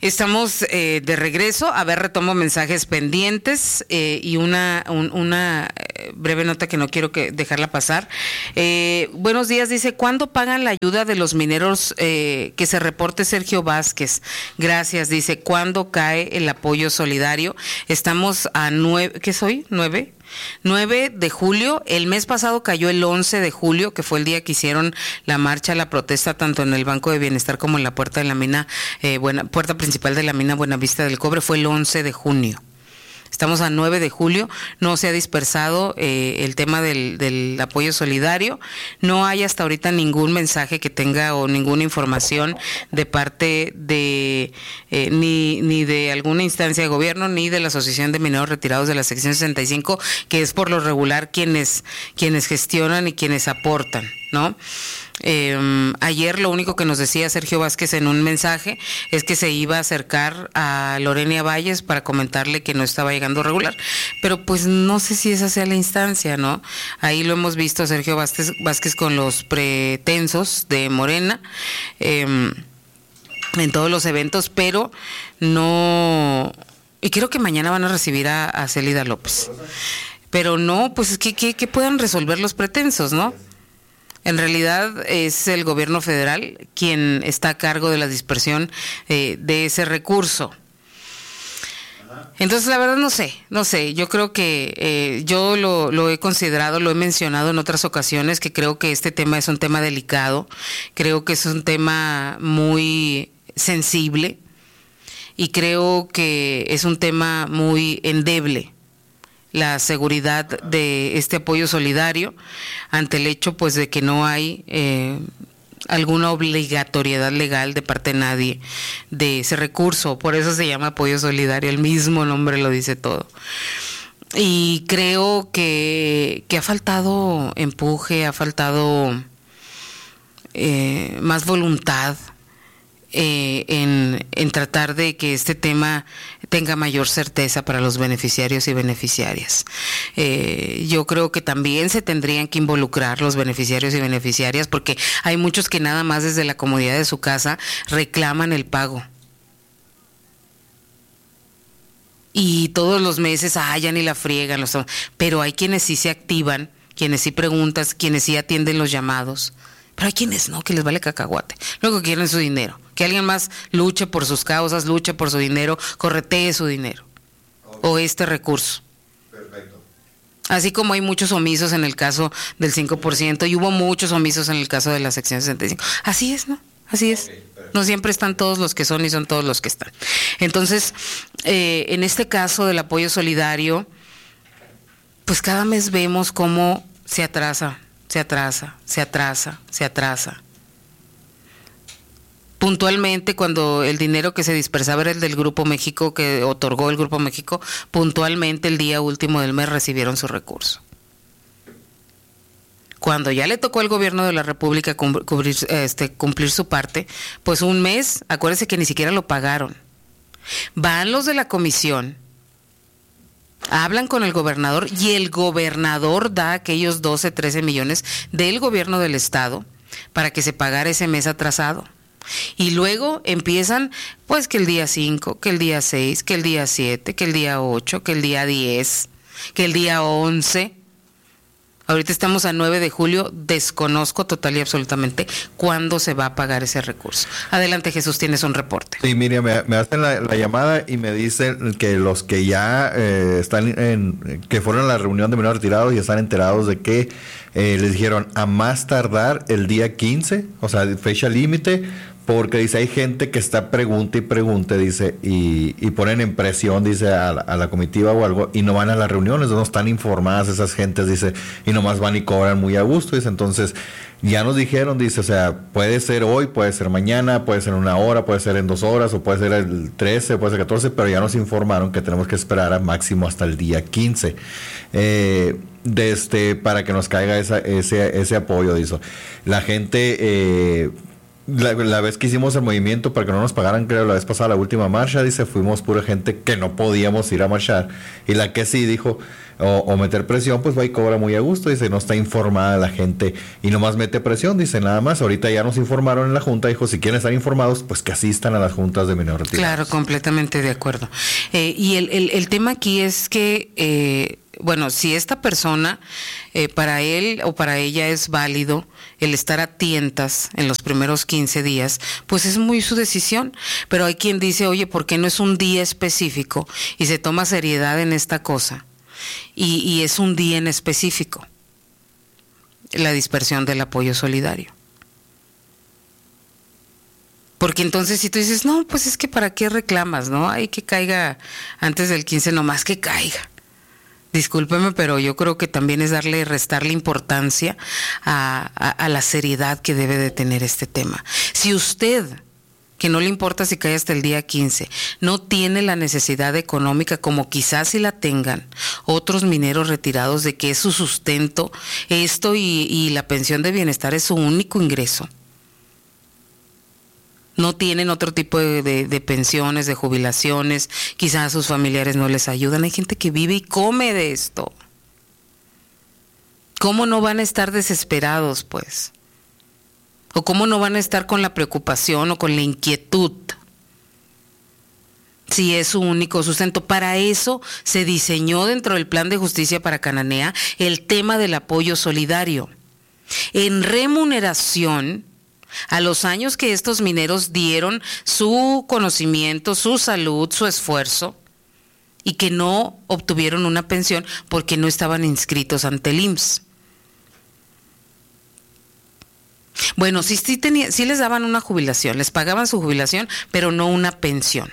Estamos de regreso. A ver, retomo mensajes pendientes y una breve nota que no quiero dejarla pasar. Buenos días, dice, ¿cuándo pagan la ayuda de los mineros? Que se reporte Sergio Vázquez. Gracias, dice, ¿cuándo cae el apoyo solidario? Estamos a 9, ¿qué soy? ¿9 de julio, el mes pasado cayó el 11 de julio, que fue el día que hicieron la marcha, la protesta, tanto en el Banco de Bienestar como en la puerta de la mina, puerta principal de la mina Buenavista del Cobre, fue el 11 de junio. Estamos a 9 de julio, no se ha dispersado el tema del apoyo solidario, no hay hasta ahorita ningún mensaje que tenga o ninguna información de parte de ni de alguna instancia de gobierno, ni de la Asociación de Mineros Retirados de la sección 65, que es por lo regular quienes gestionan y quienes aportan, ¿no? Ayer lo único que nos decía Sergio Vázquez en un mensaje es que se iba a acercar a Lorena Valles para comentarle que no estaba llegando regular, pero pues no sé si esa sea la instancia, ¿no? Ahí lo hemos visto Sergio Vázquez con los pretensos de Morena en todos los eventos, pero no, y creo que mañana van a recibir a Célida López, pero no, pues es que puedan resolver los pretensos, ¿no? En realidad es el gobierno federal quien está a cargo de la dispersión de ese recurso. Entonces, la verdad no sé, yo creo que yo lo he considerado, lo he mencionado en otras ocasiones, que creo que este tema es un tema delicado, creo que es un tema muy sensible y creo que es un tema muy endeble, la seguridad de este apoyo solidario ante el hecho pues de que no hay alguna obligatoriedad legal de parte de nadie de ese recurso. Por eso se llama apoyo solidario, el mismo nombre lo dice todo. Y creo que ha faltado empuje, ha faltado más voluntad en tratar de que este tema tenga mayor certeza para los beneficiarios y beneficiarias. Yo creo que también se tendrían que involucrar los beneficiarios y beneficiarias, porque hay muchos que nada más desde la comodidad de su casa reclaman el pago. Y todos los meses, ya ni la friegan, pero hay quienes sí se activan, quienes sí preguntan, quienes sí atienden los llamados. Pero hay quienes no, que les vale cacahuate. Luego quieren su dinero. Que alguien más luche por sus causas, luche por su dinero, corretee su dinero. Okay. O este recurso. Perfecto. Así como hay muchos omisos en el caso del 5%, y hubo muchos omisos en el caso de la sección 65. Así es, ¿no? Así es. Okay, no siempre están todos los que son y son todos los que están. Entonces, en este caso del apoyo solidario, pues cada mes vemos cómo se atrasa. Puntualmente, cuando el dinero que se dispersaba era el del Grupo México, que otorgó el Grupo México, puntualmente el día último del mes recibieron su recurso. Cuando ya le tocó al gobierno de la República cumplir su parte, pues un mes, acuérdense que ni siquiera lo pagaron. Van los de la comisión, hablan con el gobernador y el gobernador da aquellos 12, 13 millones del gobierno del estado para que se pagara ese mes atrasado. Y luego empiezan, pues que el día 5, que el día 6, que el día 7, que el día 8, que el día 10, que el día 11. Ahorita estamos a 9 de julio, desconozco total y absolutamente cuándo se va a pagar ese recurso. Adelante, Jesús, tienes un reporte. Sí, Miriam, me hacen la llamada y me dicen que los que ya que fueron a la reunión de mineros retirados y están enterados de que les dijeron a más tardar el día 15, o sea, fecha límite, porque dice, hay gente que está pregunta y pregunte, dice, y ponen en presión, dice, a la comitiva o algo, y no van a las reuniones, no están informadas esas gentes, dice, y nomás van y cobran muy a gusto, dice. Entonces, ya nos dijeron, dice, o sea, puede ser hoy, puede ser mañana, puede ser en 1 hora, puede ser en 2 horas, o puede ser el 13, puede ser 14, pero ya nos informaron que tenemos que esperar a máximo hasta el día 15. Para que nos caiga ese apoyo, dice. La gente... La vez que hicimos el movimiento para que no nos pagaran, creo la vez pasada, la última marcha, dice, fuimos pura gente que no podíamos ir a marchar, y la que sí dijo, o meter presión, pues va y cobra muy a gusto. Dice, no está informada la gente y nomás mete presión. Dice, nada más, ahorita ya nos informaron en la junta, dijo, si quieren estar informados, pues que asistan a las juntas de menores retirados. Claro, completamente de acuerdo. Y el tema aquí es que, bueno, si esta persona, para él o para ella es válido el estar a tientas en los primeros 15 días, pues es muy su decisión. Pero hay quien dice, oye, ¿por qué no es un día específico y se toma seriedad en esta cosa? Y es un día en específico, la dispersión del apoyo solidario. Porque entonces si tú dices, no, pues es que ¿para qué reclamas? ¿No? Hay que caiga antes del 15, nomás que caiga. Discúlpeme, pero yo creo que también es restarle importancia a la seriedad que debe de tener este tema. Si usted, que no le importa si cae hasta el día 15, no tiene la necesidad económica, como quizás si la tengan otros mineros retirados, de que es su sustento, esto y la pensión de bienestar es su único ingreso. No tienen otro tipo de pensiones, de jubilaciones, quizás sus familiares no les ayudan. Hay gente que vive y come de esto. ¿Cómo no van a estar desesperados, pues? ¿O cómo no van a estar con la preocupación o con la inquietud? Si es su único sustento. Para eso se diseñó dentro del Plan de Justicia para Cananea el tema del apoyo solidario. En remuneración a los años que estos mineros dieron su conocimiento, su salud, su esfuerzo, y que no obtuvieron una pensión porque no estaban inscritos ante el IMSS. Bueno, sí les daban una jubilación, les pagaban su jubilación, pero no una pensión.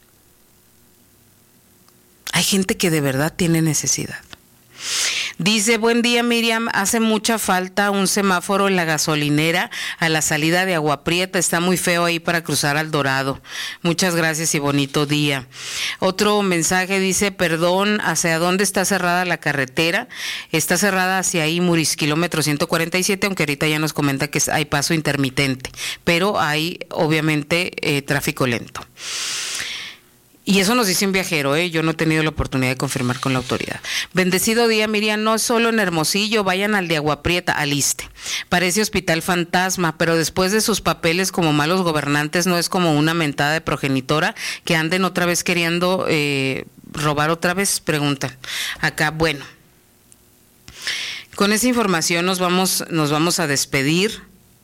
Hay gente que de verdad tiene necesidad. Dice, buen día Miriam, hace mucha falta un semáforo en la gasolinera a la salida de Agua Prieta, está muy feo ahí para cruzar al Dorado. Muchas gracias y bonito día. Otro mensaje dice, perdón, ¿hacia dónde está cerrada la carretera? Está cerrada hacia ahí, Muris, kilómetro 147, aunque ahorita ya nos comenta que hay paso intermitente, pero hay obviamente tráfico lento. Y eso nos dice un viajero, yo no he tenido la oportunidad de confirmar con la autoridad. Bendecido día, Miriam, no solo en Hermosillo, vayan al de Agua Prieta, al ISSSTE. Parece hospital fantasma, pero después de sus papeles como malos gobernantes, no es como una mentada de progenitora que anden otra vez queriendo robar otra vez, preguntan. Acá, bueno, con esa información nos vamos a despedir.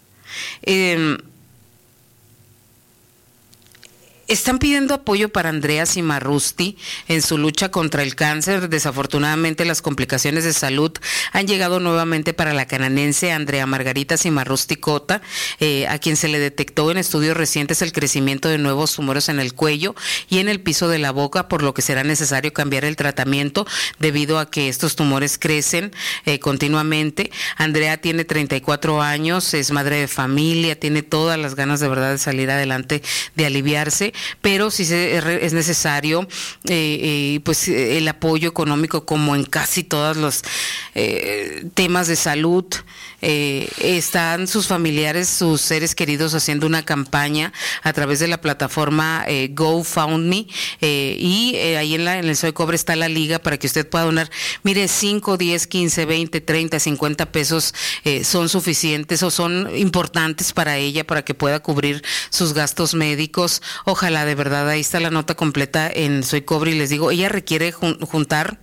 Están pidiendo apoyo para Andrea Cimarrusti en su lucha contra el cáncer. Desafortunadamente, las complicaciones de salud han llegado nuevamente para la cananense Andrea Margarita Cimarrusti Cota, a quien se le detectó en estudios recientes el crecimiento de nuevos tumores en el cuello y en el piso de la boca, por lo que será necesario cambiar el tratamiento debido a que estos tumores crecen continuamente. Andrea tiene 34 años, es madre de familia, tiene todas las ganas de verdad de salir adelante, de aliviarse, pero sí es necesario pues el apoyo económico, como en casi todos los temas de salud. Están sus familiares, sus seres queridos haciendo una campaña a través de la plataforma GoFundMe, y ahí en el Soy Cobre está la liga para que usted pueda donar. Mire, 5, 10, 15, 20, 30, 50 pesos son suficientes o son importantes para ella, para que pueda cubrir sus gastos médicos. Ojalá, de verdad, ahí está la nota completa en Soy Cobre, y les digo, ella requiere juntar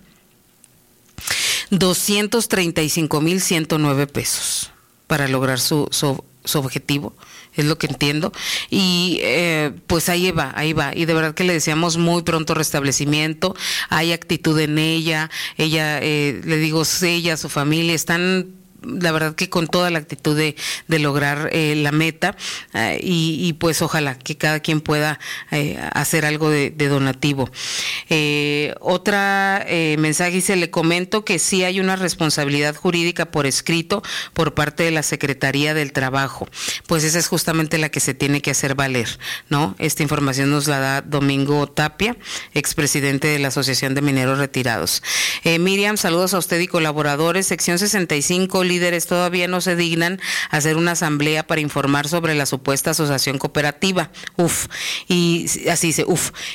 235,109 pesos para lograr su objetivo, es lo que entiendo, y pues ahí va, y de verdad que le deseamos muy pronto restablecimiento. Hay actitud en ella, le digo, ella, su familia, están la verdad que con toda la actitud de lograr la meta, y pues ojalá que cada quien pueda hacer algo de donativo. Otra mensaje dice, le comento que sí hay una responsabilidad jurídica por escrito por parte de la Secretaría del Trabajo, pues esa es justamente la que se tiene que hacer valer, ¿no? Esta información nos la da Domingo Tapia, expresidente de la Asociación de Mineros Retirados. Miriam, saludos a usted y colaboradores. Sección 65, líderes todavía no se dignan a hacer una asamblea para informar sobre la supuesta asociación cooperativa. Y así dice,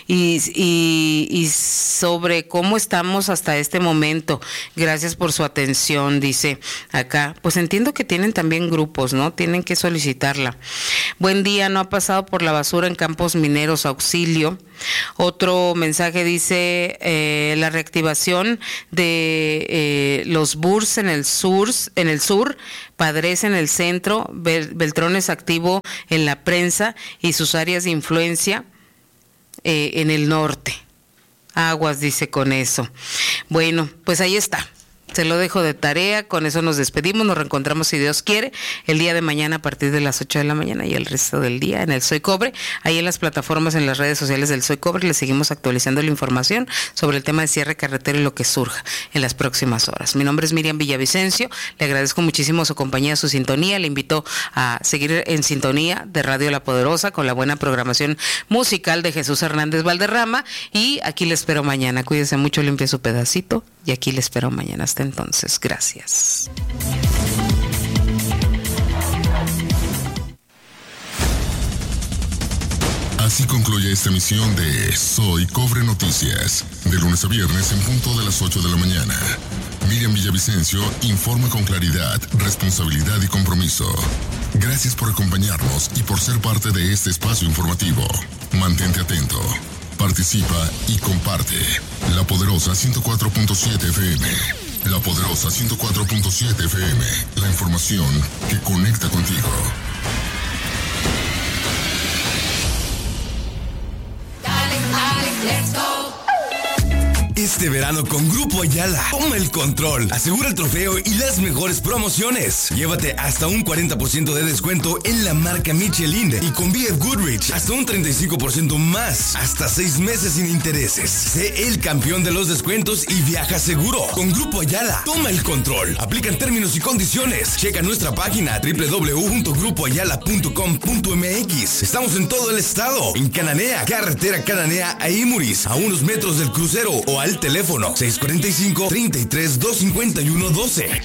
y sobre cómo estamos hasta este momento. Gracias por su atención, dice acá. Pues entiendo que tienen también grupos, ¿no? Tienen que solicitarla. Buen día, no ha pasado por la basura en Campos Mineros, auxilio. Otro mensaje dice la reactivación de los BURS en el sur, Padres en el centro, Beltrones activo en la prensa y sus áreas de influencia en el norte. Aguas, dice con eso. Bueno, pues ahí está. Se lo dejo de tarea, con eso nos despedimos, nos reencontramos si Dios quiere el día de mañana a partir de las 8 de la mañana y el resto del día en el Soy Cobre, ahí en las plataformas, en las redes sociales del Soy Cobre, les seguimos actualizando la información sobre el tema de cierre carretero y lo que surja en las próximas horas. Mi nombre es Miriam Villavicencio, le agradezco muchísimo su compañía, su sintonía, le invito a seguir en sintonía de Radio La Poderosa con la buena programación musical de Jesús Hernández Valderrama y aquí le espero mañana, cuídese mucho, limpie su pedacito y aquí le espero mañana. Hasta entonces, gracias. Así concluye esta emisión de Soy Cobre Noticias, de lunes a viernes en punto de las 8 de la mañana. Miriam Villavicencio informa con claridad, responsabilidad y compromiso. Gracias por acompañarnos y por ser parte de este espacio informativo. Mantente atento, participa y comparte. La Poderosa 104.7 FM. La Poderosa 104.7 FM, la información que conecta contigo. Let's go. Este verano con Grupo Ayala, toma el control, asegura el trofeo y las mejores promociones. Llévate hasta un 40% de descuento en la marca Michelin y con BF Goodrich hasta un 35% más, hasta 6 meses sin intereses. Sé el campeón de los descuentos y viaja seguro. Con Grupo Ayala, toma el control. Aplican términos y condiciones. Checa nuestra página www.grupoayala.com.mx. Estamos en todo el estado, en Cananea, carretera Cananea a Imuris, a unos metros del crucero o al teléfono 645-33-251-12.